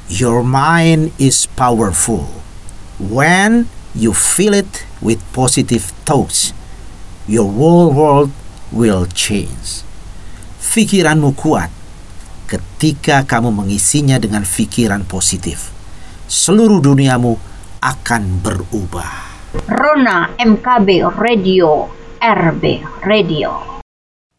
Your mind is powerful. When you fill it with positive thoughts, your whole world will change. Pikiranmu kuat ketika kamu mengisinya dengan pikiran positif. Seluruh duniamu akan berubah. Rona MKB Radio, RB Radio.